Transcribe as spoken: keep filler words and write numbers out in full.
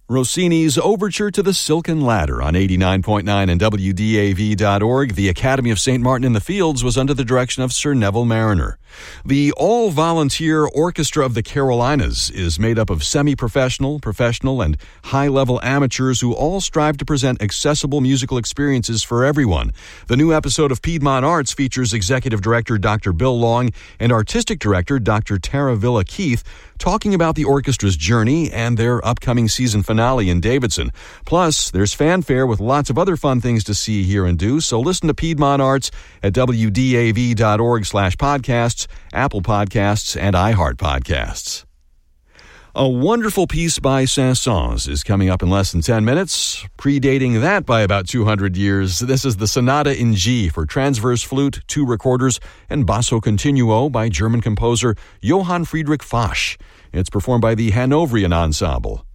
Rossini's Overture to the Silken Ladder on eighty-nine point nine and W D A V dot org. The Academy of Saint Martin in the Fields was under the direction of Sir Neville Marriner. The all-volunteer Orchestra of the Carolinas is made up of semi-professional, professional, and high-level amateurs who all strive to present accessible musical experiences for everyone. The new episode of Piedmont Arts features Executive Director Doctor Bill Long and Artistic Director Doctor Tara Villa Keith talking about the orchestra's journey and their upcoming season finale in Davidson. Plus, there's fanfare with lots of other fun things to see, hear, and do, so listen to Piedmont Arts at W D A V dot org slash podcasts, Apple Podcasts, and iHeart Podcasts. A wonderful piece by Saint-Saëns is coming up in less than ten minutes. Predating that by about two hundred years, this is the Sonata in G for transverse flute, two recorders, and basso continuo by German composer Johann Friedrich Fasch. It's performed by the Hanoverian Ensemble.